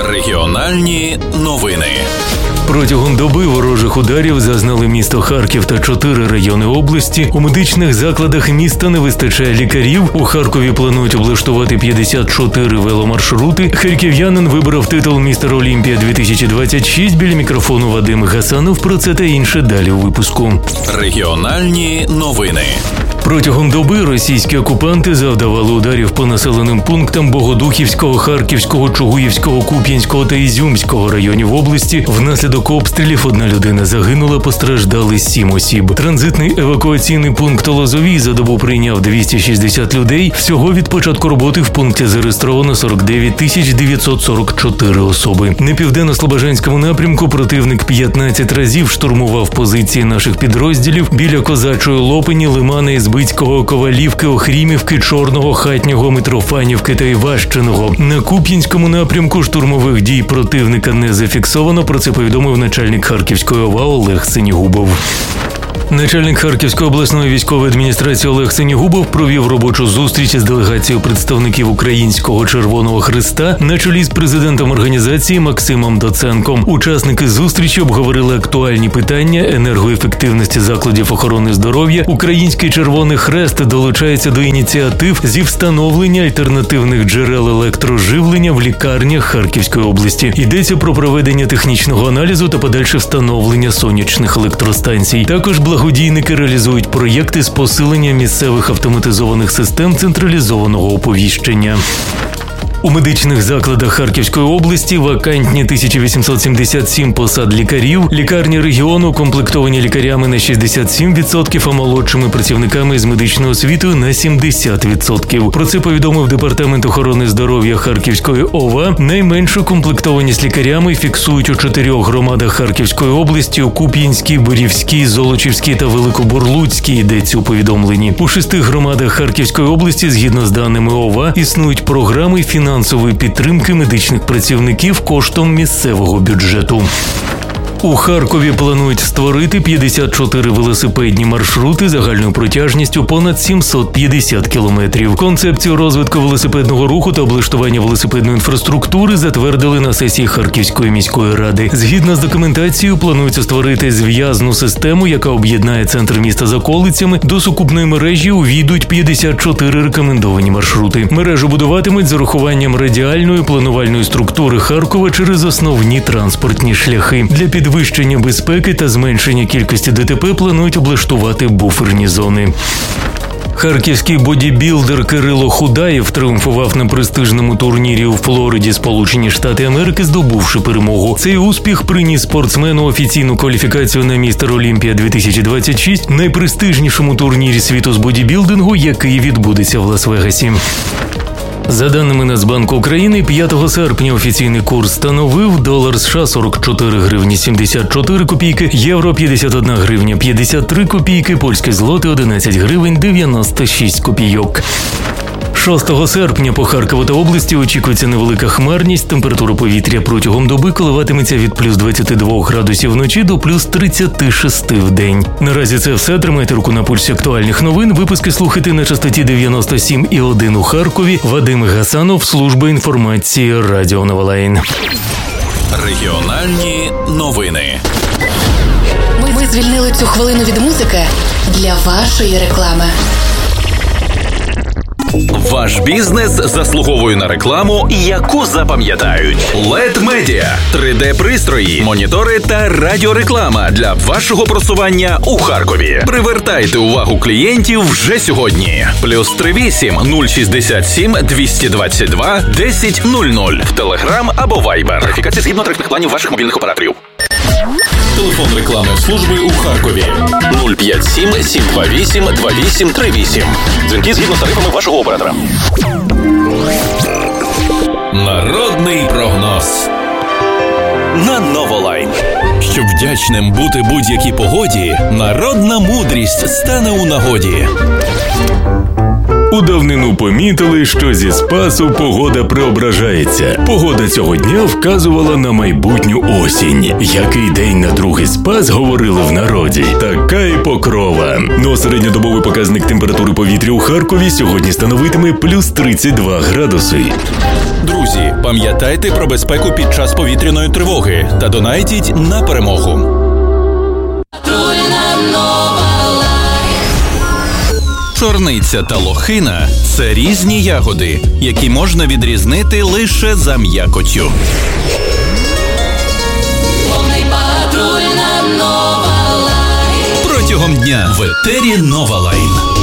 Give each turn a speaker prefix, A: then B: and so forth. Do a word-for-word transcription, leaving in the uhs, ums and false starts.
A: Регіональні новини.
B: Протягом доби ворожих ударів зазнали місто Харків та чотири райони області. У медичних закладах міста не вистачає лікарів. У Харкові планують облаштувати п'ятдесят чотири веломаршрути. Харків'янин вибрав титул «Містер Олімпія дві тисячі двадцять шість». Біля мікрофону Вадим Гасанов. Про це та інше далі у випуску.
A: Регіональні новини.
B: Протягом доби російські окупанти завдавали ударів по населеним пунктам Богодухівського, Харківського, Чугуївського, Куп'янського та Ізюмського районів області. Внаслідок обстрілів одна людина загинула, постраждали сім осіб. Транзитний евакуаційний пункт Лозовій за добу прийняв двісті шістдесят людей. Всього від початку роботи в пункті зареєстровано сорок дев'ять тисяч дев'ятсот сорок чотири особи. На південно-слобожанському напрямку противник п'ятнадцять разів штурмував позиції наших підрозділів біля Козачої Лопані, Лимана, Ізбицького, Ковалівки, Охрімівки, Чорного, Хатнього, Митрофанівки та Іващиного. На Куп'янському напрямку штурмових дій противника не зафіксовано, про це повідомив начальник Харківської ОВА Олег Синігубов. Начальник Харківської обласної військової адміністрації Олег Синігубов провів робочу зустріч із делегацією представників Українського Червоного Хреста на чолі з президентом організації Максимом Доценком. Учасники зустрічі обговорили актуальні питання енергоефективності закладів охорони здоров'я. Український Червоний Хрест долучається до ініціатив зі встановлення альтернативних джерел електроживлення в лікарнях Харківської області. Йдеться про проведення технічного аналізу та подальше встановлення сонячних електростанцій. Також благодійники реалізують проєкти з посилення місцевих автоматизованих систем централізованого оповіщення. У медичних закладах Харківської області вакантні тисяча вісімсот сімдесят сім посад лікарів. Лікарні регіону укомплектовані лікарями на шістдесят сім відсотків, а молодшими працівниками з медичною освітою на сімдесят відсотків. Про це повідомив Департамент охорони здоров'я Харківської ОВА. Найменшу комплектованість лікарями фіксують у чотирьох громадах Харківської області – у Куп'янській, Борівській, Золочівській та Великобурлуцькій, йдеться у повідомленні. У шести громадах Харківської області, згідно з даними ОВА, існують програми фінансової фінансової підтримки медичних працівників коштом місцевого бюджету. У Харкові планують створити п'ятдесят чотири велосипедні маршрути загальною протяжністю понад сімсот п'ятдесят кілометрів. Концепцію розвитку велосипедного руху та облаштування велосипедної інфраструктури затвердили на сесії Харківської міської ради. Згідно з документацією, планується створити зв'язну систему, яка об'єднає центр міста з околицями. До сукупної мережі увійдуть п'ятдесят чотири рекомендовані маршрути. Мережу будуватимуть з урахуванням радіальної планувальної структури Харкова через основні транспортні шляхи. Для підвищення Підвищення безпеки та зменшення кількості ДТП планують облаштувати буферні зони. Харківський бодібілдер Кирило Худаєв тріумфував на престижному турнірі у Флориді, Сполучені Штати Америки, здобувши перемогу. Цей успіх приніс спортсмену офіційну кваліфікацію на «Містер Олімпія дві тисячі двадцять шість», найпрестижнішому турнірі світу з бодібілдингу, який відбудеться в Лас-Вегасі. За даними Нацбанку України, п'ятого серпня офіційний курс становив долар США сорок чотири гривні сімдесят чотири копійки, євро п'ятдесят одна гривня п'ятдесят три копійки, польське злоти одинадцять гривень дев'яносто шість копійок. шостого серпня по Харкову та області очікується невелика хмарність. Температура повітря протягом доби коливатиметься від плюс двадцяти двох градусів вночі до плюс тридцяти шести в день. Наразі це все. Тримайте руку на пульсі актуальних новин. Випуски слухайте на частоті дев'яносто сім і один у Харкові. Вадим Гасанов, служба інформації Радіо Новолайн.
A: Регіональні новини.
C: Ми, ми звільнили цю хвилину від музики для вашої реклами.
A: Ваш бізнес заслуговує на рекламу, яку запам'ятають. лед Media – три де-пристрої, монітори та радіореклама для вашого просування у Харкові. Привертайте увагу клієнтів вже сьогодні. Плюс три вісім нуль шістдесят сім двісті двадцять два десять нуль нуль в Телеграм або Вайбер. Верифікація згідно тарифних планів ваших мобільних операторів. Телефон реклами служби у Харкові нуль п'ять сім сім два вісім два вісім три вісім. Дзвінки згідно з тарифами вашого оператора. Народний прогноз на Новолайн. Щоб вдячним бути будь-якій погоді, народна мудрість стане у нагоді.
B: У давнину помітили, що зі Спасу погода преображається. Погода цього дня вказувала на майбутню осінь. Який день на другий Спас, говорили в народі. Така і покрова. Но середньодобовий показник температури повітря у Харкові сьогодні становитиме плюс тридцять два градуси.
A: Друзі, Пам'ятайте про безпеку під час повітряної тривоги та донайтіть на перемогу. Чорниця та лохина – це різні ягоди, які можна відрізнити лише за м'якоттю. Протягом дня в етері Нова Лайн.